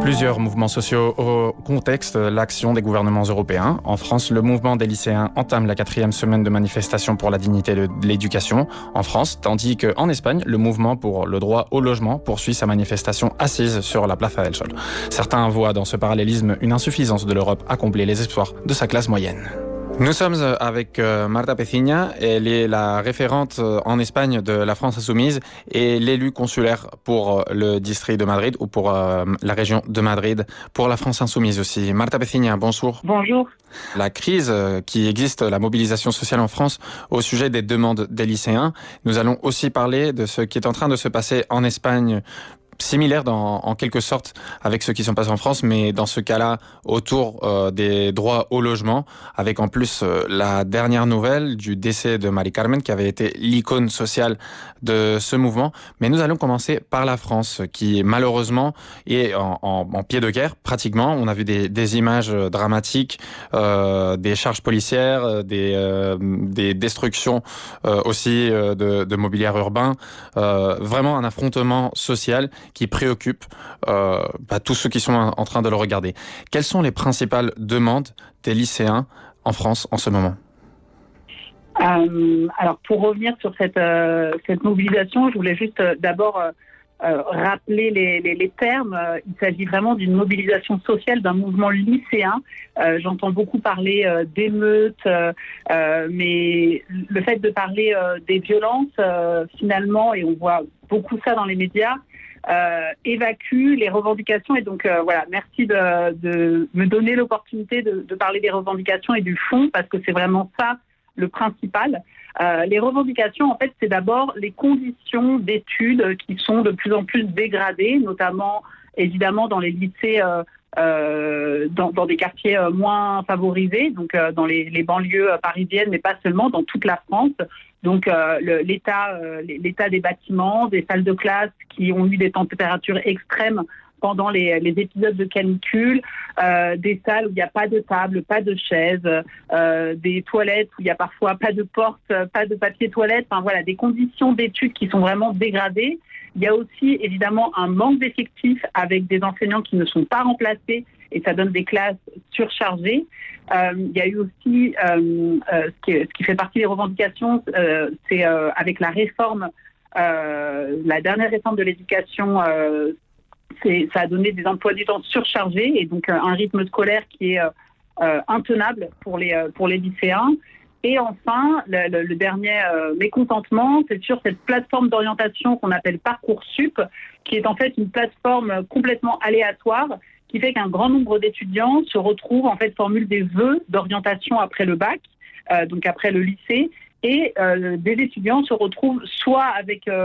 Plusieurs mouvements sociaux contextent l'action des gouvernements européens. En France, le mouvement des lycéens entame la 4e semaine de manifestation pour la dignité de l'éducation en France, tandis qu'en Espagne, le mouvement pour le droit au logement poursuit sa manifestation assise sur la Plaza del Sol. Certains voient dans ce parallélisme une insuffisance de l'Europe à combler les espoirs de sa classe moyenne. Nous sommes avec Marta Peciña, elle est la référente en Espagne de la France Insoumise et l'élue consulaire pour le district de Madrid ou pour la région de Madrid pour la France Insoumise aussi. Marta Peciña, bonjour. Bonjour. La crise qui existe, la mobilisation sociale en France au sujet des demandes des lycéens. Nous allons aussi parler de ce qui est en train de se passer en Espagne, similaire en quelque sorte avec ceux qui sont passés en France, mais dans ce cas-là autour des droits au logement, avec en plus la dernière nouvelle du décès de Mari Carmen, qui avait été l'icône sociale de ce mouvement. Mais nous allons commencer par la France, qui malheureusement est en pied de guerre pratiquement. On a vu des images dramatiques, des charges policières, des destructions aussi de mobilier urbain, vraiment un affrontement social qui préoccupe tous ceux qui sont en train de le regarder. Quelles sont les principales demandes des lycéens en France en ce moment ? Alors, pour revenir sur cette mobilisation, je voulais juste d'abord rappeler les termes. Il s'agit vraiment d'une mobilisation sociale, d'un mouvement lycéen. J'entends beaucoup parler d'émeutes, mais le fait de parler des violences, finalement, et on voit beaucoup ça dans les médias, évacue les revendications. Et donc, voilà, merci de me donner l'opportunité de parler des revendications et du fond, parce que c'est vraiment ça le principal. Les revendications, en fait, c'est d'abord les conditions d'études qui sont de plus en plus dégradées, notamment, évidemment, dans les lycées, dans des quartiers moins favorisés, donc dans les banlieues parisiennes, mais pas seulement, dans toute la France. Donc l'état des bâtiments, des salles de classe qui ont eu des températures extrêmes pendant les épisodes de canicule, des salles où il n'y a pas de table, pas de chaise, des toilettes où il n'y a parfois pas de porte, pas de papier toilette, enfin voilà, des conditions d'études qui sont vraiment dégradées. Il y a aussi évidemment un manque d'effectifs avec des enseignants qui ne sont pas remplacés et ça donne des classes surchargées. Il y a eu aussi ce qui fait partie des revendications, c'est avec la réforme, la dernière réforme de l'éducation, ça a donné des emplois du temps surchargés et donc un rythme scolaire qui est intenable pour les lycéens. Et enfin, le dernier mécontentement, c'est sur cette plateforme d'orientation qu'on appelle Parcoursup, qui est en fait une plateforme complètement aléatoire, qui fait qu'un grand nombre d'étudiants se retrouvent, en fait, formulent des vœux d'orientation après le bac, donc après le lycée, et des étudiants se retrouvent soit avec